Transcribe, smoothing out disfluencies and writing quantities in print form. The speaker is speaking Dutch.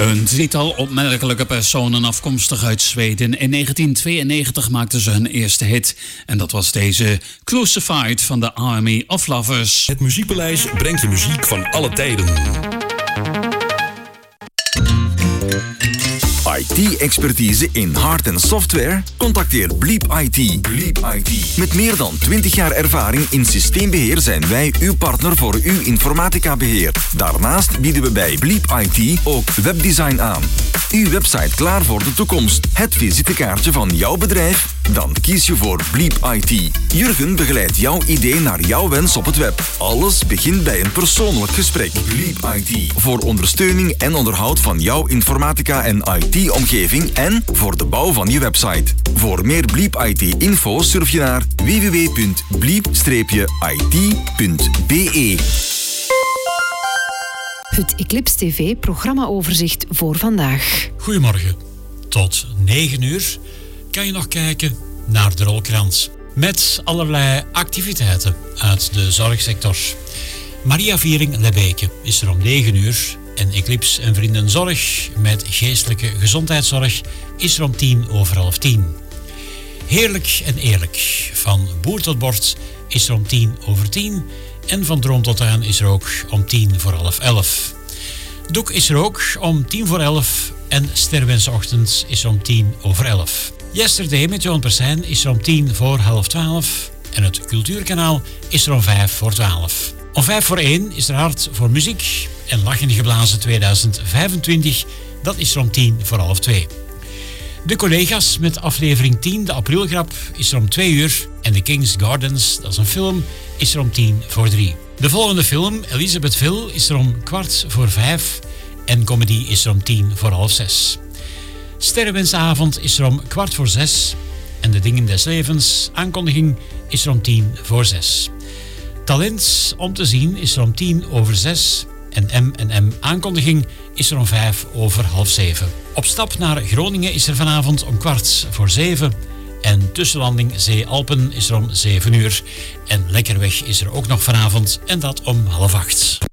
Een drietal opmerkelijke personen afkomstig uit Zweden. In 1992 maakten ze hun eerste hit. En dat was deze Crucified van de Army of Lovers. Het Muziekpaleis brengt je muziek van alle tijden. IT-expertise in hard- en software? Contacteer Bleep IT. Bleep IT. Met meer dan 20 jaar ervaring in systeembeheer zijn wij uw partner voor uw informatica-beheer. Daarnaast bieden we bij Bleep IT ook webdesign aan. Uw website klaar voor de toekomst. Het visitekaartje van jouw bedrijf? Dan kies je voor Bleep IT. Jurgen begeleidt jouw idee naar jouw wens op het web. Alles begint bij een persoonlijk gesprek. Bleep IT. Voor ondersteuning en onderhoud van jouw informatica- en IT-omgeving en voor de bouw van je website. Voor meer Bleep IT-info surf je naar www.bleep-it.be. Het Eclipse TV programmaoverzicht voor vandaag. Goedemorgen. Tot 9 uur kan je nog kijken naar de Rolkrans. Met allerlei activiteiten uit de zorgsector. Maria Viering Lebeke is er om 9 uur. En Eclipse en Vrienden Zorg met geestelijke gezondheidszorg is er om 10:10. Heerlijk en eerlijk. Van boer tot bord is er om 10:10. En van droom tot tuin is er ook om 10:11. Doek is er ook om 10:11. En Sterwensochtend is er om 10:11. Yesterday met Johan Persijn is er om 10:11. En het Cultuurkanaal is er om 5:12. Om 5:01 is er Hart voor Muziek. En Lachen Geblazen 2025, dat is er om 2:10. De collega's met aflevering 10, de aprilgrap, is er om 2 uur. En The King's Gardens, dat is een film, is er om 4:10. De volgende film, Elisabethville, is er om 4:15. En comedy is er om 5:10. Sterrenwensavond is er om 5:15. En De Dingen des Levens, aankondiging, is er om 5:10. Talent om te zien is er om 6:10. En M&M aankondiging is er om 6:05. Op stap naar Groningen is er vanavond om 6:15. En tussenlanding Zee-Alpen is er om 7 uur. En Lekkerweg is er ook nog vanavond en dat om 7:30.